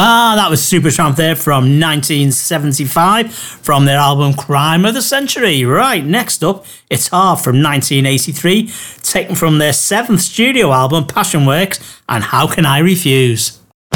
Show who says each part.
Speaker 1: Ah, that was Supertramp there from 1975 from their album Crime of the Century. Right, next up, It's Hard from 1983, taken from their 7th studio album Passion Works and How Can I Refuse?